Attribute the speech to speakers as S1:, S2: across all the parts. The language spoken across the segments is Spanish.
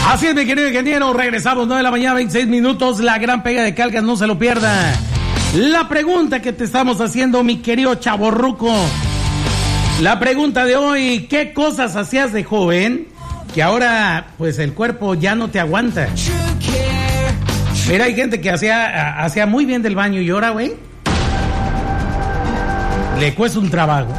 S1: Así es, mi querido ingeniero, regresamos 9 de la mañana, 26 minutos, la gran pega de Calcas, no se lo pierda. La pregunta que te estamos haciendo, mi querido chavorruco, la pregunta de hoy, ¿qué cosas hacías de joven que ahora, pues, el cuerpo ya no te aguanta? Mira, hay gente que hacía muy bien del baño y ahora, güey, le cuesta un trabajo.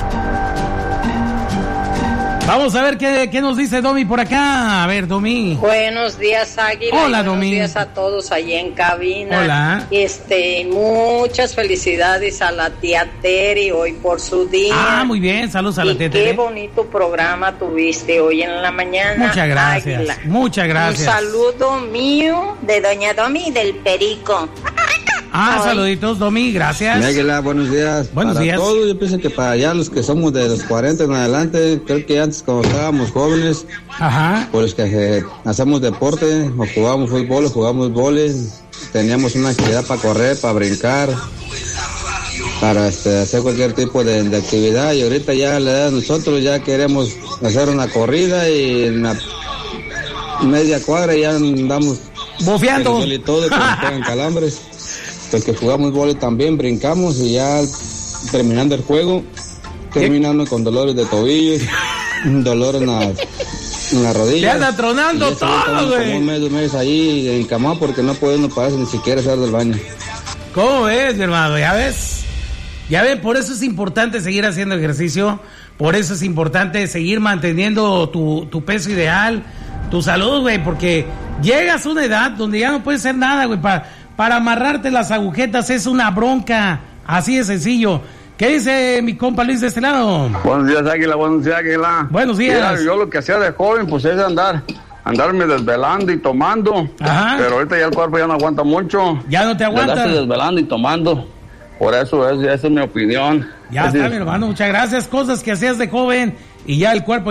S1: Vamos a ver qué nos dice Domi por acá. A ver, Domi.
S2: Buenos días, Águila.
S1: Hola, Domi.
S2: Buenos días a todos allí en cabina.
S1: Hola.
S2: Muchas felicidades a la tía Teri hoy por su día.
S1: Ah, muy bien. Saludos a la tía Teri.
S2: Qué bonito programa tuviste hoy en la mañana.
S1: Muchas gracias.
S2: Águila.
S1: Muchas gracias.
S2: Un saludo mío de doña Domi del Perico.
S1: Ah, saluditos, Domi, gracias.
S3: Águila, buenos días.
S1: Buenos días.
S3: Para todos, yo pienso que para allá los que somos de los 40 en adelante, creo que antes cuando estábamos jóvenes,
S1: ajá,
S3: pues que hacemos deporte, o jugábamos fútbol, o jugábamos vóley, teníamos una actividad para correr, para brincar, para hacer cualquier tipo de actividad, y ahorita ya la edad de nosotros ya queremos hacer una corrida y en la media cuadra ya andamos
S1: bofeando
S3: y todo, que nos pegan calambres. Pues que jugamos vóley también, brincamos y ya terminando el juego, terminando con dolores de tobillos, dolor en la rodilla.
S1: Ya anda tronando todo, güey.
S3: Como un mes ahí encamado porque no podemos pararse ni siquiera salir del baño.
S1: ¿Cómo ves, mi hermano? ¿Ya ves? Ya ves, por eso es importante seguir haciendo ejercicio, por eso es importante seguir manteniendo tu peso ideal, tu salud, güey, porque llegas a una edad donde ya no puedes hacer nada, güey, para amarrarte las agujetas es una bronca, así de sencillo. ¿Qué dice mi compa Luis de este lado?
S4: Buenos días, Águila, buenos días, Águila.
S1: Buenos días.
S4: Mira, yo lo que hacía de joven, pues es andarme desvelando y tomando.
S1: Ajá.
S4: Pero ahorita ya el cuerpo ya no aguanta mucho.
S1: Ya no te aguanta.
S4: Andarse desvelando y tomando. Por eso, esa es mi opinión.
S1: Ya está, mi hermano, muchas gracias. Cosas que hacías de joven y ya el cuerpo